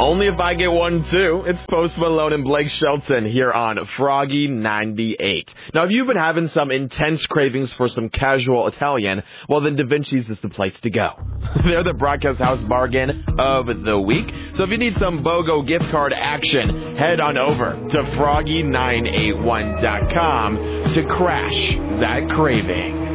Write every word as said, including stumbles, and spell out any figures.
Only if I get one, too. It's Post Malone and Blake Shelton here on Froggy ninety-eight. Now, if you've been having some intense cravings for some casual Italian, well, then Da Vinci's is the place to go. They're the Broadcast House bargain of the week. So if you need some BOGO gift card action, head on over to froggy nine eight one dot com to crash that craving.